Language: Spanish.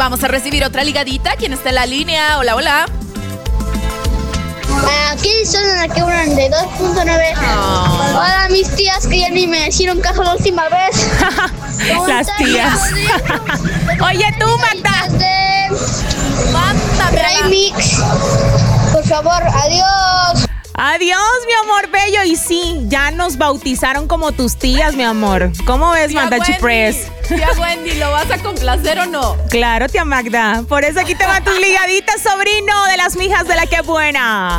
Vamos a recibir otra ligadita. ¿Quién está en la línea? Hola, hola. Aquí son la que unan de 2.9. Hola, mis tías que ya ni me hicieron caso la última vez. Las tías. Oye, tú, Magda. Mándame. Mix. Por favor, adiós. Adiós, mi amor bello. Y sí, ya nos bautizaron como tus tías, mi amor. ¿Cómo ves, Tía Magda Wendy, Chipress? Tía Wendy, ¿lo vas a complacer o no? Claro, tía Magda. Por eso aquí te van tus ligaditas, sobrino de las mijas de la que buena.